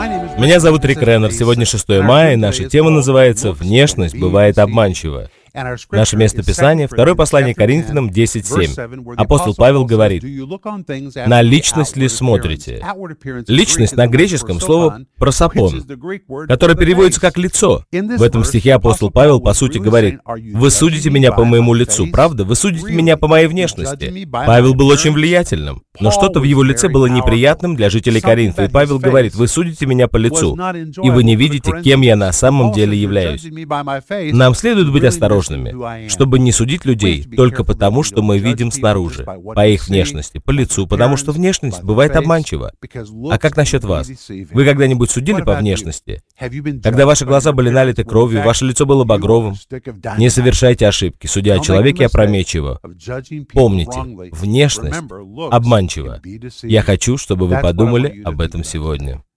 Меня зовут Рик Реннер. Сегодня 6 мая, и наша тема называется «Внешность бывает обманчива». Наше местописание — второе послание Коринфянам 10:7. Апостол Павел говорит: «На личность ли смотрите?» Личность на греческом слово «просопон», которое переводится как «лицо». В этом стихе апостол Павел, по сути, говорит: «Вы судите меня по моему лицу, правда? Вы судите меня по моей внешности». Павел был очень влиятельным, но что-то в его лице было неприятным для жителей Коринфа, и Павел говорит: «Вы судите меня по лицу, и вы не видите, кем я на самом деле являюсь». Нам следует быть осторожными, чтобы не судить людей только потому, что мы видим снаружи, по их внешности, по лицу, потому что внешность бывает обманчива. А как насчет вас? Вы когда-нибудь судили по внешности? Когда ваши глаза были налиты кровью, ваше лицо было багровым? Не совершайте ошибки, судя о человеке опрометчиво. Помните, внешность обманчива. Я хочу, чтобы вы подумали об этом сегодня.